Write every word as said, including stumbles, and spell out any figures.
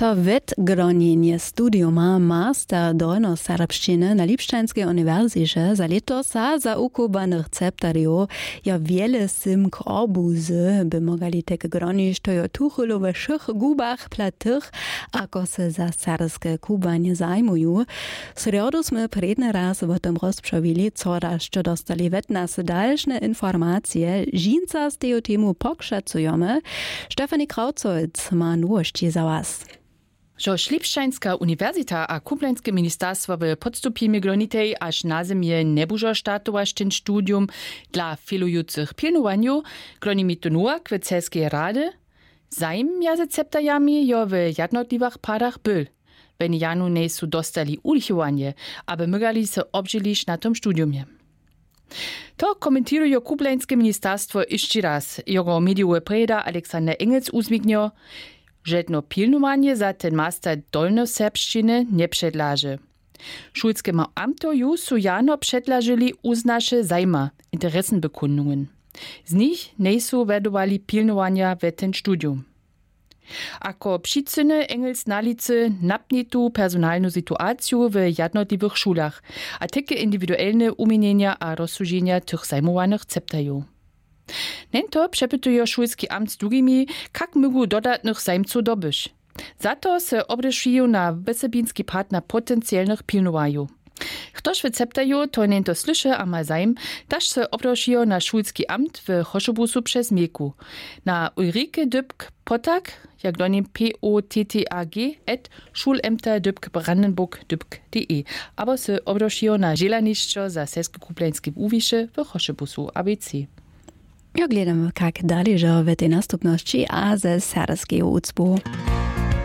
To vedgronjenje studiuma master dolnoserbšćine na Lipšćanskej uniwersycie za leto sa za ukubanych ceptariów ja wiele sim k obuzy by mogali tek gronić to jo tuchulu we všich gubach platych, ako se za serbske kubanie zajmuju. Sredu sme predne raz o tym rozprzawili, co rašćo dostali vet nas dalšne informacije, žinca z teju temu pokšacujeme. Stefanie Krautzolc ma nowości za was. Že Lipšćanska univerzita a Kublańskie ministerstwo w podstupimy glonitej aż na zemje ne bužo štartovaš ten studium dla filujucych pilnowaniu, glonimi to nuak w Celskie rady, zajm ja ze ceptajami jo w jednotliwych parach byl. Wenn janu ne su dostali ulichovanie, aby mygali se obžiliš na tom studiumie. To komentiruje Kublańskie ministerstwo jeszcze raz. Jego mediowy preda Aleksander Engels uzmignio, że jedno pilnowanie za ten master dolnoserbšćiny nie przedlaży. Szulskiemu amtoju su jano przedlażyli uznaše zajma, interesenbekundungen. Z nich nie su vedovali pilnowania w ten studium. Ako przyczyny Engels nalicy napnitu personalną sytuację w jednotliwych szulach, a takie indywidualne umienienia a rozsłużenia tych zajmowanych ceptają. Nento przepytuje szulski amt z drugimi, jak mogą dodatnych zajmców dobyć. Za to se obreszują na wysebinski partner potencjalnych pilnowaju. Ktoś wyceptają, to nento słyszy a ma zajm, też se obreszują na szulski amt w Choszobusu przez Mieku. Na Ulrike Dybk-Potak, jak do nim P O T T A G, et schulämter dybk brandenburg dybk kropka d e. Aber se obreszują na zielaniszczo za Sesko-Kublańskie uwisze w Choszobusu A B C. Ja gledamy, jak dalej, że w tej następności a ze serbskiego ucpu.